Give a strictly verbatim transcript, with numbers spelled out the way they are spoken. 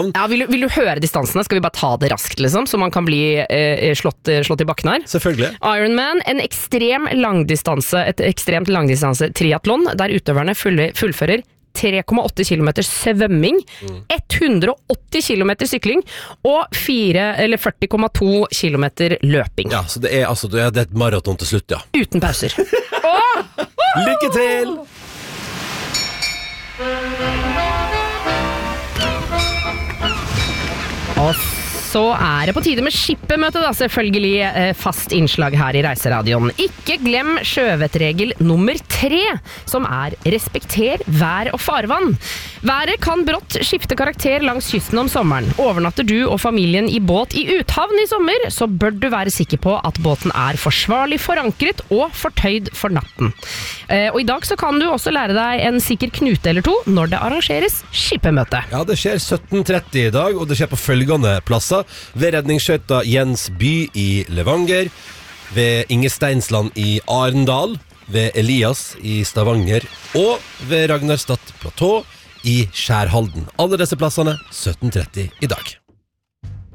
Ja, vil, du, vil du høre distansene? Skal vi bare ta det raskt, liksom? Så man kan bli eh, slått, slått i bakken her? Selvfølgelig. Ironman, en ekstrem langdistanse, et ekstremt langdistanse triathlon, der utøverne full, fullfører tre komma åtte kilometer svømming, mm. hundre og åtti kilometer sykling og fire, eller førti komma to kilometer løping. Ja, så det er, altså, det er et maraton til slutt, ja. Uten pauser. Åh! Lykke til! Og så er det på tide med skippemøte da, selvfølgelig eh, fast innslag her i Reiseradioen. Ikke glem sjøvettregel nummer tre, som er respekter vær og farvann. Været kan brått skifte karakter langs kysten om sommeren. Overnatter du og familien i båt i uthavn i sommer, så bør du være sikker på at båten er forsvarlig forankret og fortøyd for natten. Eh, og i dag så kan du også lære deg en sikker knute eller to når det arrangeres skippemøte. Ja, det skjer sytten tretti i dag, og det skjer på følgende plasser. Ved redningsskøyta Jens By i Levanger, ved Inge Steinsland i Arendal, ved Elias i Stavanger og ved Ragnarstad Platå i Skjærhalden. Alle disse plassene sytten tretti i dag.